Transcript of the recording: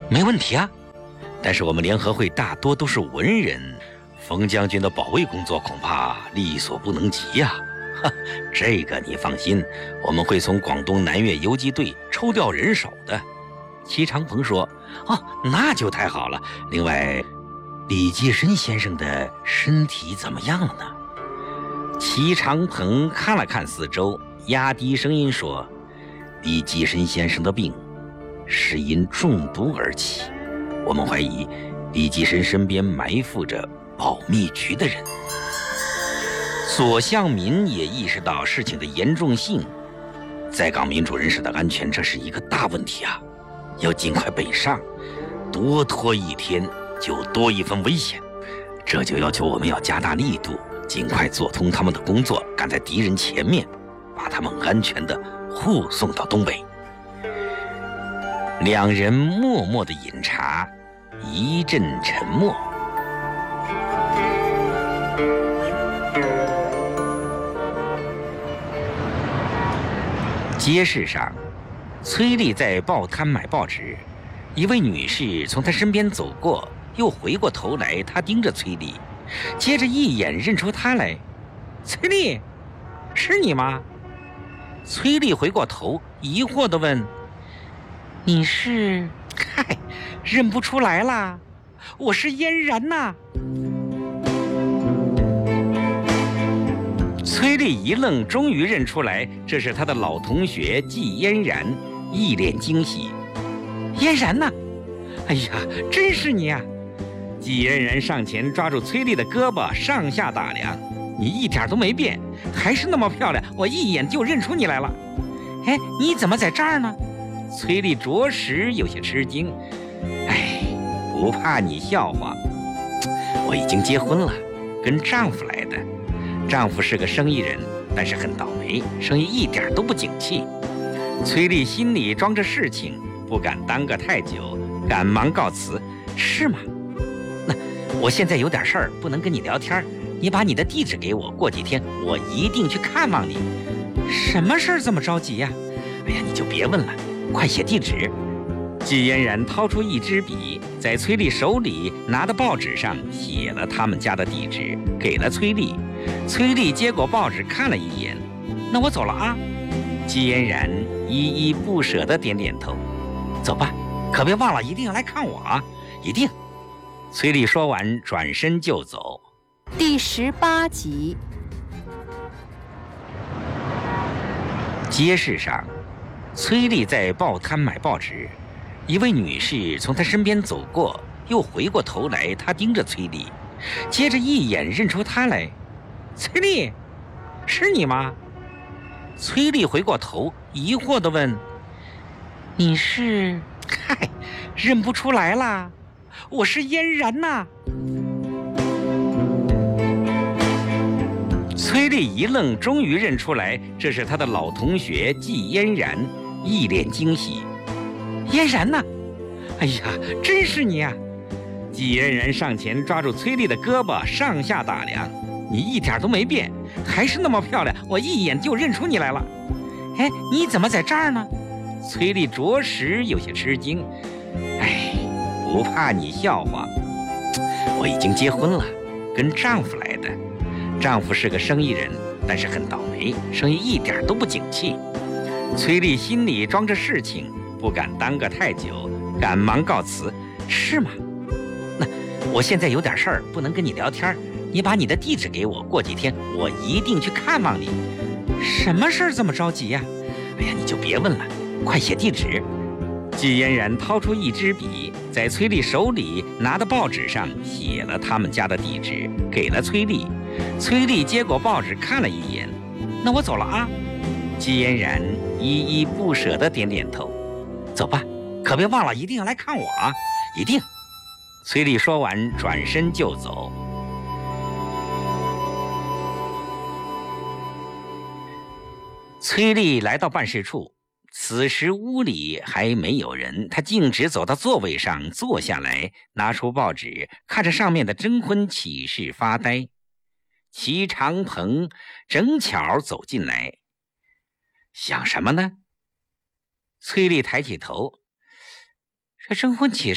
没问题啊，但是我们联合会大多都是文人，冯将军的保卫工作恐怕力所不能及呀。这个你放心，我们会从广东南粤游击队抽调人手的。齐长鹏说：“哦，那就太好了。另外，李济深先生的身体怎么样了呢？”齐长鹏看了看四周，压低声音说：“李济深先生的病是因中毒而起，我们怀疑李济深身边埋伏着保密局的人。”左相民也意识到事情的严重性，在港民主人士的安全，这是一个大问题啊！要尽快北上，多拖一天就多一分危险。这就要求我们要加大力度，尽快做通他们的工作，赶在敌人前面，把他们安全地护送到东北。两人默默地饮茶，一阵沉默。街市上，崔丽在报摊买报纸，一位女士从她身边走过，又回过头来，她盯着崔丽，接着一眼认出她来。崔丽，是你吗？崔丽回过头，疑惑地问：“你是？”“嗨，认不出来啦，我是嫣然呐。”崔丽一愣，终于认出来，这是她的老同学季嫣然，一脸惊喜。“嫣然呢？哎呀，真是你啊！”季嫣然上前抓住崔丽的胳膊，上下打量：“你一点都没变，还是那么漂亮，我一眼就认出你来了。”“哎，你怎么在这儿呢？”崔丽着实有些吃惊。“哎，不怕你笑话，我已经结婚了，跟丈夫来的。丈夫是个生意人，但是很倒霉，生意一点都不景气。”崔丽心里装着事情，不敢耽搁太久，赶忙告辞：“是吗？那我现在有点事儿，不能跟你聊天，你把你的地址给我，过几天我一定去看望你。”“什么事儿这么着急呀？”“哎呀，你就别问了，快写地址。”季嫣然掏出一支笔，在崔丽手里拿的报纸上写了他们家的地址，给了崔丽。崔丽接过报纸看了一眼：“那我走了啊。”季嫣然依依不舍地点点头：“走吧，可别忘了一定要来看我啊，一定。”崔丽说完转身就走。 第18集。 街市上，崔丽在报摊买报纸，一位女士从她身边走过，又回过头来，她盯着崔丽，接着一眼认出她来。“崔丽，是你吗？”崔丽回过头，疑惑地问：“你是？”“嗨，认不出来啦，我是嫣然呐。”崔丽一愣，终于认出来，这是她的老同学季嫣然，一脸惊喜：“嫣然呢？哎呀，真是你啊！”季嫣然上前抓住崔丽的胳膊，上下打量：“你一点都没变，还是那么漂亮，我一眼就认出你来了。”“哎，你怎么在这儿呢？”崔丽着实有些吃惊。“哎，不怕你笑话，我已经结婚了，跟丈夫来的。丈夫是个生意人，但是很倒霉，生意一点都不景气。”崔丽心里装着事情，不敢耽搁太久，赶忙告辞：“是吗？那我现在有点事儿，不能跟你聊天，你把你的地址给我，过几天我一定去看望你。”“什么事儿这么着急呀？”“哎呀，你就别问了，快写地址。”季嫣然掏出一支笔，在崔丽手里拿的报纸上写了他们家的地址，给了崔丽。崔丽接过报纸看了一眼：“那我走了啊。”季嫣然依依不舍地点点头：“走吧，可别忘了一定要来看我啊，一定。”崔丽说完转身就走。崔丽来到办事处，此时屋里还没有人，她径直走到座位上坐下来，拿出报纸，看着上面的征婚启事发呆。齐长鹏正巧走进来：“想什么呢？”崔丽抬起头：“这征婚启事